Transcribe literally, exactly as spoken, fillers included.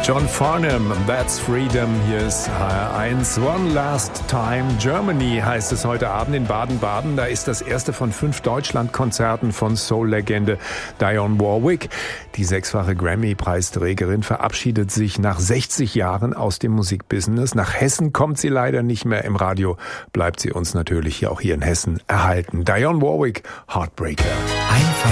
John Farnham, That's Freedom, hier ist H R eins. One Last Time Germany heißt es heute Abend in Baden-Baden. Da ist das erste von fünf Deutschlandkonzerten von Soul-Legende Dionne Warwick. Die sechsfache Grammy-Preisträgerin verabschiedet sich nach sechzig Jahren aus dem Musikbusiness. Nach Hessen kommt sie leider nicht mehr. Im Radio bleibt sie uns natürlich auch hier in Hessen erhalten. Dionne Warwick, Heartbreaker. Einfach